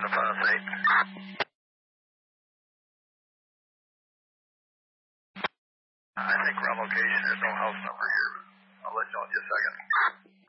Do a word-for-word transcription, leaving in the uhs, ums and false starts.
The five eight. I think we're on location. There's no house number here. I'll let you know in just a second.